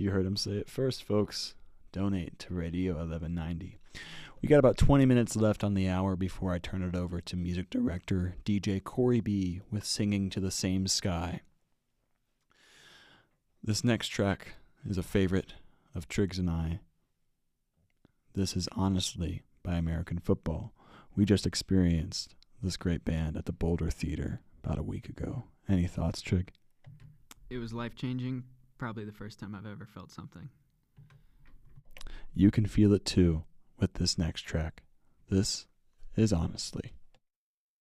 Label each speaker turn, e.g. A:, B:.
A: You heard him say it first, folks. Donate to Radio 1190. We got about 20 minutes left on the hour before I turn it over to music director DJ Corey B with Singing to the Same Sky. This next track is a favorite of Triggs and I. This is Honestly by American Football. We just experienced this great band at the Boulder Theater about a week ago. Any thoughts, Trig?
B: It was life-changing. Probably the first time I've ever felt something.
A: You can feel it too with this next track. This is Honestly.